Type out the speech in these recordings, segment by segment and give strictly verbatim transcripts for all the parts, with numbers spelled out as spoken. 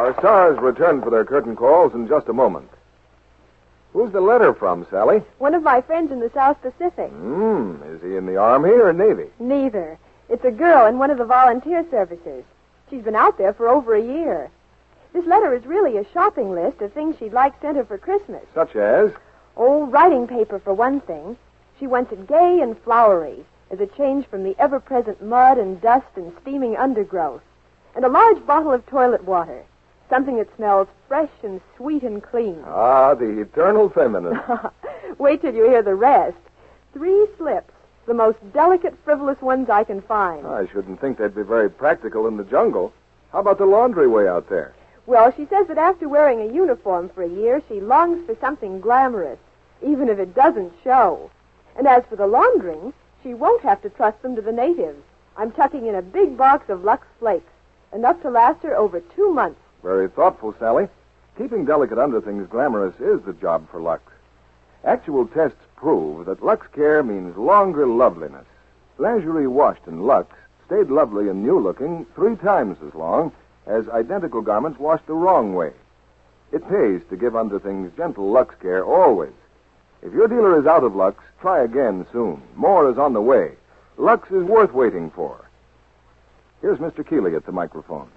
Our stars return for their curtain calls in just a moment. Who's the letter from, Sally? One of my friends in the South Pacific. Hmm. Is he in the Army or Navy? Neither. It's a girl in one of the volunteer services. She's been out there for over a year. This letter is really a shopping list of things she'd like sent her for Christmas. Such as? Oh, writing paper for one thing. She wants it gay and flowery, as a change from the ever-present mud and dust and steaming undergrowth. And a large bottle of toilet water. Something that smells fresh and sweet and clean. Ah, the eternal feminine. Wait till you hear the rest. Three slips, the most delicate, frivolous ones I can find. I shouldn't think they'd be very practical in the jungle. How about the laundry way out there? Well, she says that after wearing a uniform for a year, she longs for something glamorous, even if it doesn't show. And as for the laundering, she won't have to trust them to the natives. I'm tucking in a big box of Lux Flakes, enough to last her over two months. Very thoughtful, Sally. Keeping delicate underthings glamorous is the job for Lux. Actual tests prove that Lux Care means longer loveliness. Lingerie washed in Lux stayed lovely and new-looking three times as long as identical garments washed the wrong way. It pays to give underthings gentle Lux Care always. If your dealer is out of Lux, try again soon. More is on the way. Lux is worth waiting for. Here's Mister Keeley at the microphone.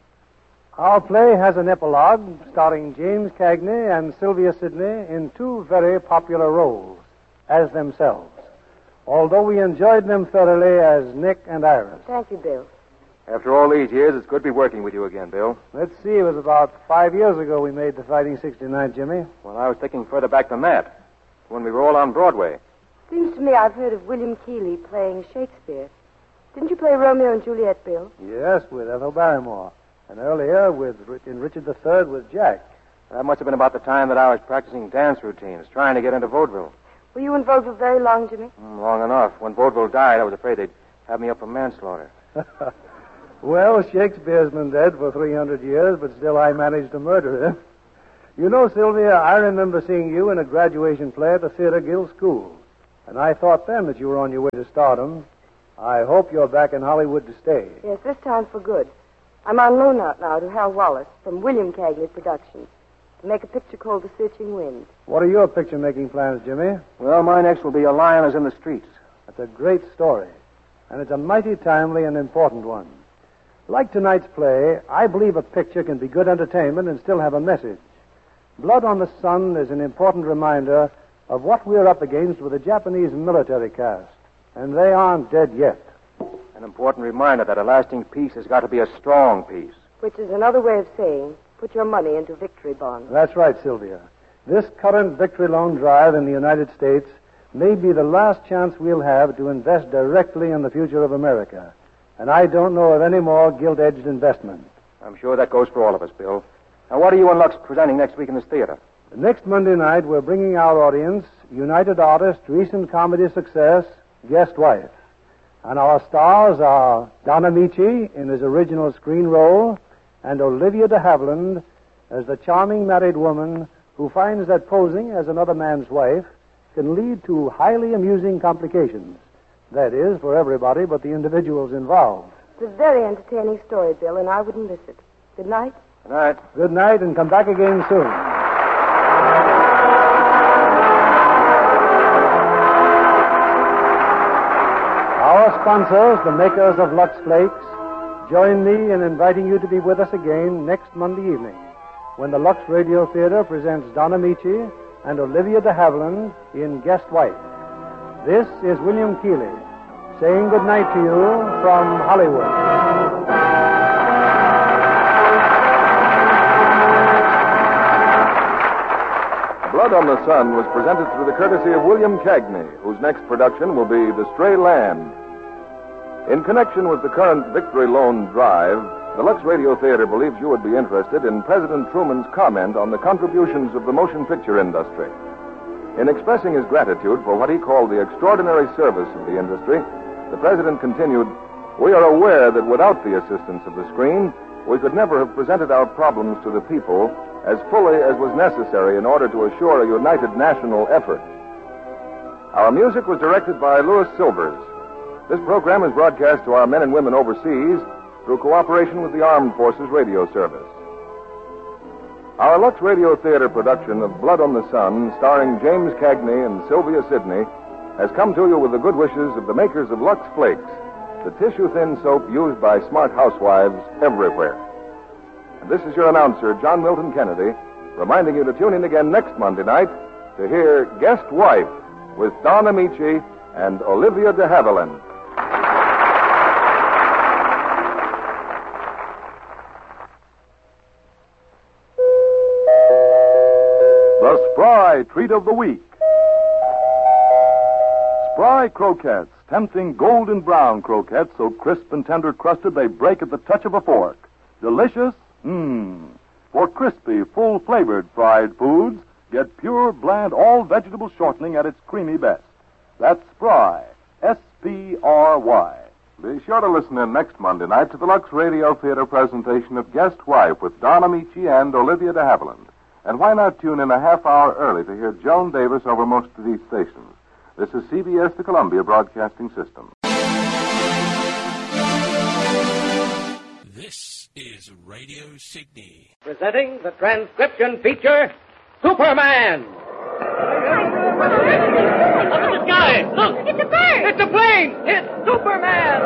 Our play has an epilogue starring James Cagney and Sylvia Sidney in two very popular roles as themselves, although we enjoyed them thoroughly as Nick and Iris. Thank you, Bill. After all these years, it's good to be working with you again, Bill. Let's see, it was about five years ago we made the Fighting sixty-nine, Jimmy. Well, I was thinking further back than that, when we were all on Broadway. Seems to me I've heard of William Keeley playing Shakespeare. Didn't you play Romeo and Juliet, Bill? Yes, with Ethel Barrymore. And earlier with in Richard the Third with Jack. That must have been about the time that I was practicing dance routines, trying to get into vaudeville. Were you in vaudeville very long, Jimmy? Mm, long enough. When vaudeville died, I was afraid they'd have me up for manslaughter. Well, Shakespeare's been dead for three hundred years, but still I managed to murder him. You know, Sylvia, I remember seeing you in a graduation play at the Theater Guild School. And I thought then that you were on your way to stardom. I hope you're back in Hollywood to stay. Yes, this time for good. I'm on loan out now to Hal Wallace from William Cagney Productions to make a picture called The Searching Wind. What are your picture-making plans, Jimmy? Well, my next will be A Lion is in the Streets. That's a great story, and it's a mighty timely and important one. Like tonight's play, I believe a picture can be good entertainment and still have a message. Blood on the Sun is an important reminder of what we're up against with the Japanese military caste, and they aren't dead yet. An important reminder that a lasting peace has got to be a strong peace. Which is another way of saying, put your money into victory bonds. That's right, Sylvia. This current victory loan drive in the United States may be the last chance we'll have to invest directly in the future of America. And I don't know of any more gilt-edged investment. I'm sure that goes for all of us, Bill. Now, what are you and Lux presenting next week in this theater? Next Monday night, we're bringing our audience United Artists' recent comedy success, Guest Wife. And our stars are Don Amici in his original screen role and Olivia de Havilland as the charming married woman who finds that posing as another man's wife can lead to highly amusing complications. That is, for everybody but the individuals involved. It's a very entertaining story, Bill, and I wouldn't miss it. Good night. Good night. Good night, and come back again soon. Our sponsors, the makers of Lux Flakes, join me in inviting you to be with us again next Monday evening when the Lux Radio Theater presents Don Amici and Olivia de Havilland in Guest Wife. This is William Keeley saying good night to you from Hollywood. Blood on the Sun was presented through the courtesy of William Cagney, whose next production will be The Stray Lamb. In connection with the current Victory Loan Drive, the Lux Radio Theater believes you would be interested in President Truman's comment on the contributions of the motion picture industry. In expressing his gratitude for what he called the extraordinary service of the industry, the President continued, "We are aware that without the assistance of the screen, we could never have presented our problems to the people as fully as was necessary in order to assure a united national effort." Our music was directed by Louis Silvers. This program is broadcast to our men and women overseas through cooperation with the Armed Forces Radio Service. Our Lux Radio Theater production of Blood on the Sun, starring James Cagney and Sylvia Sidney, has come to you with the good wishes of the makers of Lux Flakes, the tissue-thin soap used by smart housewives everywhere. And this is your announcer, John Milton Kennedy, reminding you to tune in again next Monday night to hear Guest Wife with Don Amici and Olivia de Havilland. The Spry Treat of the Week. Spry croquettes, tempting golden brown croquettes so crisp and tender crusted they break at the touch of a fork. Delicious? Mmm. For crispy, full-flavored fried foods, get pure, bland, all-vegetable shortening at its creamy best. That's Spry. S P R Y. Be sure to listen in next Monday night to the Lux Radio Theater presentation of Guest Wife with Don Amici and Olivia de Havilland. And why not tune in a half hour early to hear Joan Davis over most of these stations? This is C B S, the Columbia Broadcasting System. This is Radio Sydney. Presenting the transcription feature, Superman! Up in the sky! Look! It's a bird! It's a plane! It's Superman!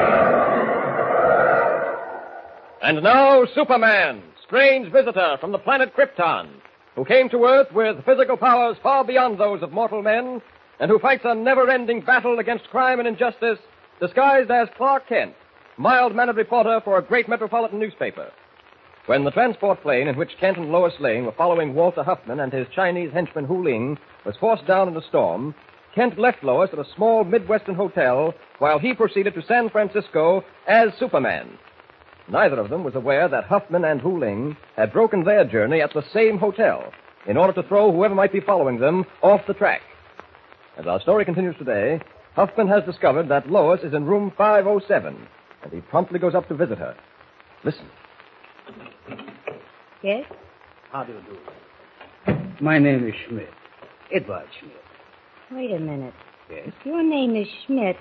And now, Superman, strange visitor from the planet Krypton, who came to Earth with physical powers far beyond those of mortal men, and who fights a never-ending battle against crime and injustice, disguised as Clark Kent, mild-mannered reporter for a great metropolitan newspaper. When the transport plane in which Kent and Lois Lane were following Walter Huffman and his Chinese henchman Hu Ling was forced down in a storm, Kent left Lois at a small Midwestern hotel while he proceeded to San Francisco as Superman. Neither of them was aware that Huffman and Hu Ling had broken their journey at the same hotel in order to throw whoever might be following them off the track. As our story continues today, Huffman has discovered that Lois is in room five oh seven, and he promptly goes up to visit her. Listen. Yes? How do you do? My name is Schmidt. Edward Schmidt. Wait a minute. Yes? If your name is Schmidt,